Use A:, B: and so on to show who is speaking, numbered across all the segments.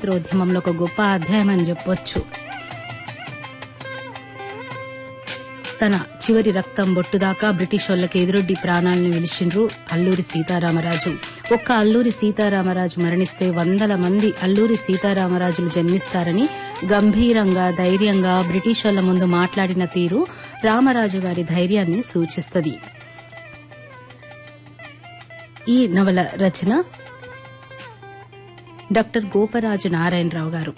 A: స్వాతంత్రోద్యమంలో ఒక గొప్ప అధ్యాయం అని చెప్పొచ్చు. తన చివరి రక్తం బొట్టుదాకా బ్రిటిష్ వాళ్లకు ఎదురొడ్డి ప్రాణాలను వెలిచిండ్రు అల్లూరి సీతారామరాజు. ఒక్క అల్లూరి సీతారామరాజు మరణిస్తే వందల మంది అల్లూరి సీతారామరాజులు జన్మిస్తారని గంభీరంగా, ధైర్యంగా బ్రిటిష్ వాళ్ల ముందు మాట్లాడిన తీరు రామరాజు గారి ధైర్యాన్ని సూచిస్తది. ఈ నవల రచన డాక్టర్ గోపరాజు నారాయణరావు గారు.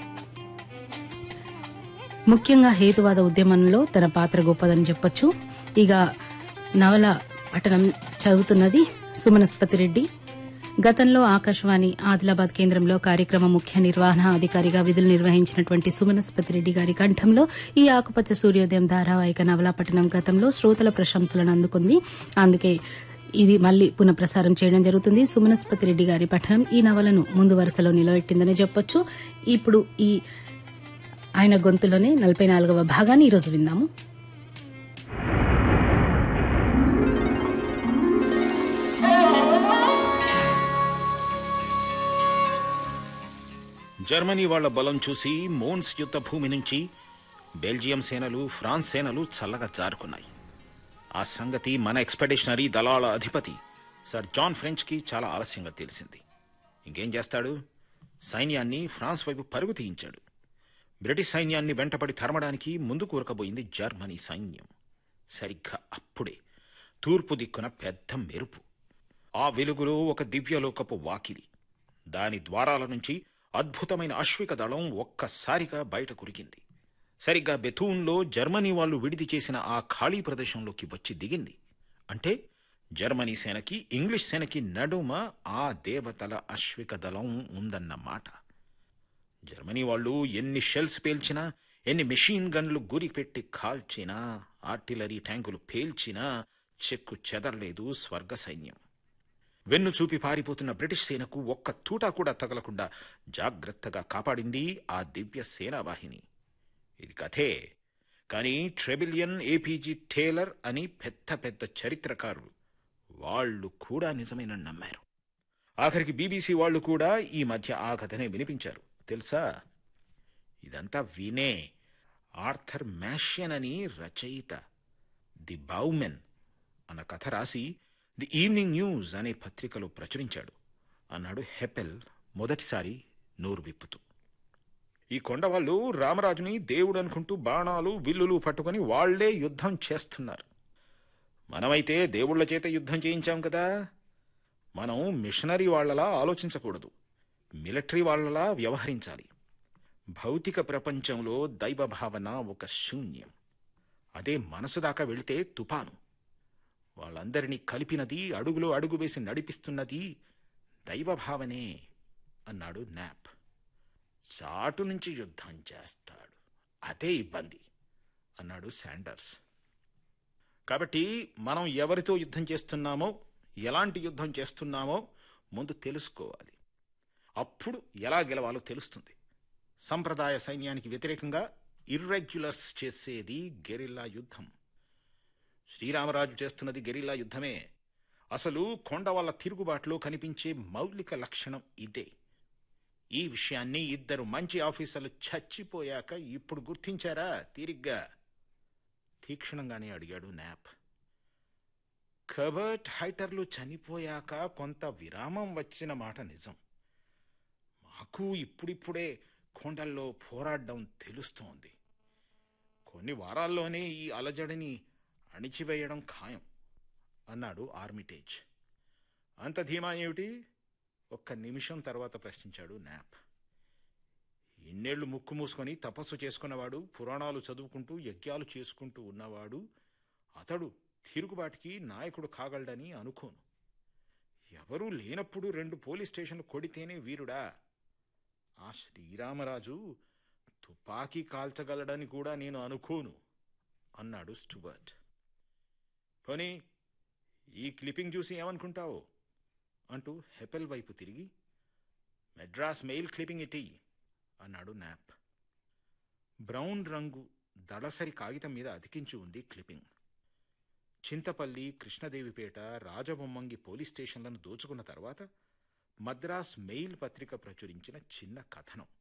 A: ముఖ్యంగా హేతువాద ఉద్యమంలో తన పాత్ర గొప్పదని చెప్పొచ్చు. ఇక నవల పఠనం చదువుతున్నది సుమనస్పతి రెడ్డి. గతంలో ఆకాశవాణి ఆదిలాబాద్ కేంద్రంలో కార్యక్రమ ముఖ్య నిర్వహణ అధికారిగా విధులు నిర్వహించినటువంటి సుమనస్పతి రెడ్డి గారి కంఠంలో ఈ ఆకుపచ్చ సూర్యోదయం ధారావాహిక నవలా పఠనం గతంలో శ్రోతల ప్రశంసలను అందుకుంది. అందుకే ఇది మళ్లీ పునఃప్రసారం చేయడం జరుగుతుంది. సుమనస్పతి రెడ్డి గారి పఠనం ఈ నవలను ముందు వరుసలో నిలబెట్టిందనే చెప్పొచ్చు. ఇప్పుడు ఈ ఆయన గొంతులోనే 44వ భాగాన్ని ఈరోజు విందాము.
B: జర్మనీ వాళ్ల బలం చూసి మోన్స్ యుద్ధ భూమి నుంచి బెల్జియం సేనలు, ఫ్రాన్స్ సేనలు చల్లగా జారుకున్నాయి. ఆ సంగతి మన ఎక్స్పెడిషనరీ దళాల అధిపతి సర్ జాన్ ఫ్రెంచ్ కి చాలా ఆలస్యంగా తెలిసింది. ఇంకేం చేస్తాడు? సైన్యాన్ని ఫ్రాన్స్ వైపు పరుగు తీయించాడు. బ్రిటిష్ సైన్యాన్ని వెంటపడి తరమడానికి ముందుకు ఉరకబోయింది జర్మనీ సైన్యం. సరిగ్గా అప్పుడే తూర్పు దిక్కున పెద్ద మెరుపు. ఆ వెలుగులో ఒక దివ్యలోకపు వాకిలి. దాని ద్వారాల నుంచి అద్భుతమైన అశ్విక దళం ఒక్కసారిగా బయట కురికింది. సరిగ్గా బెథూన్లో జర్మనీ వాళ్లు విడిది చేసిన ఆ ఖాళీ ప్రదేశంలోకి వచ్చి దిగింది. అంటే జర్మనీ సేనకి, ఇంగ్లీష్ సేనకి నడుమ ఆ దేవతల అశ్విక దళం ఉందన్నమాట. జర్మనీ వాళ్లు ఎన్ని షెల్స్ పేల్చినా, ఎన్ని మెషిన్ గన్లు గురి పెట్టి కాల్చినా, ఆర్టిలరీ ట్యాంకులు పేల్చినా చెక్కు చెదరలేదు స్వర్గ సైన్యం. వెన్ను చూపి పారిపోతున్న బ్రిటిష్ సేనకు ఒక్క తూటా కూడా తగలకుండా జాగ్రత్తగా కాపాడింది ఆ దివ్య సేనావాహిని. ఇది కథే, కానీ ట్రెబిలియన్, ఏపీజీ టేలర్ అని పెద్ద పెద్ద చరిత్రకారులు వాళ్లు కూడా నిజమైన నమ్మారు. ఆఖరికి బీబీసీ వాళ్లు కూడా ఈ మధ్య ఆ కథనే వినిపించారు. తెలుసా? ఇదంతా వినే ఆర్థర్ మ్యాషన్ అని రచయిత ది బౌమెన్ అన్న కథ రాసి ది ఈవినింగ్ న్యూస్ అనే పత్రికలో ప్రచురించాడు అన్నాడు హెపెల్ మొదటిసారి నోరు విప్పుతూ. ఈ కొండవాళ్లు రామరాజుని దేవుడు అనుకుంటూ బాణాలు, విల్లులు పట్టుకుని వాళ్లే యుద్ధం చేస్తున్నారు. మనమైతే దేవుళ్ల చేత యుద్ధం చేయించాం కదా. మనం మిషనరీ వాళ్లలా ఆలోచించకూడదు, మిలిటరీ వాళ్లలా వ్యవహరించాలి. భౌతిక ప్రపంచంలో దైవభావన ఒక శూన్యం. అదే మనసు దాకా వెళితే తుపాను. వాళ్ళందరినీ కలిపినది, అడుగులో అడుగు వేసి నడిపిస్తున్నది దైవభావనే అన్నాడు నాప్. చాటు నుంచి యుద్ధం చేస్తాడు, అదే ఇబ్బంది అన్నాడు శాండర్స్. కాబట్టి మనం ఎవరితో యుద్ధం చేస్తున్నామో, ఎలాంటి యుద్ధం చేస్తున్నామో ముందు తెలుసుకోవాలి. అప్పుడు ఎలా గెలవాలో తెలుస్తుంది. సంప్రదాయ సైన్యానికి వ్యతిరేకంగా ఇర్రెగ్యులర్స్ చేసేది గెరిల్లా యుద్ధం. శ్రీరామరాజు చేస్తున్నది గెరిల్లా యుద్ధమే. అసలు కొండవాళ్ల తిరుగుబాటులో కనిపించే మౌలిక లక్షణం ఇదే. ఈ విషయాన్ని ఇద్దరు మంచి ఆఫీసర్లు చచ్చిపోయాక ఇప్పుడు గుర్తించారా తీరిగ్గా? తీక్షణంగానే అడిగాడు నాప్. కబర్ట్ హైటర్లు చనిపోయాక కొంత విరామం వచ్చిన మాట నిజం. మాకు ఇప్పుడిప్పుడే కొండల్లో పోరాడడం తెలుస్తోంది. కొన్ని వారాల్లోనే ఈ అలజడిని అణిచివేయడం ఖాయం అన్నాడు ఆర్మిటేజ్. అంత ధీమా ఏమిటి? ఒక్క నిమిషం తర్వాత ప్రశ్నించాడు నాప్. ఇన్నేళ్లు ముక్కు మూసుకొని తపస్సు చేసుకున్నవాడు, పురాణాలు చదువుకుంటూ యజ్ఞాలు చేసుకుంటూ ఉన్నవాడు, అతడు తిరుగుబాటికి నాయకుడు కాగలడని అనుకోను. ఎవరూ లేనప్పుడు 2 పోలీస్ స్టేషన్లు కొడితేనే వీరుడా? ఆ శ్రీరామరాజు తుపాకీ కాల్చగలడని కూడా నేను అనుకోను అన్నాడు స్టూవర్ట్. పోనీ ఈ క్లిప్పింగ్ చూసి ఏమనుకుంటావు అంటూ హెపెల్ వైపు తిరిగి, మెడ్రాస్ మెయిల్ క్లిప్పింగ్ ఇటీ అన్నాడు నాప్. బ్రౌన్ రంగు దళసరి కాగితం మీద అతికించి ఉంది క్లిప్పింగ్. చింతపల్లి, కృష్ణదేవిపేట, రాజబొమ్మంగి పోలీస్ స్టేషన్లను దోచుకున్న తర్వాత మద్రాస్ మెయిల్ పత్రిక ప్రచురించిన చిన్న కథనం.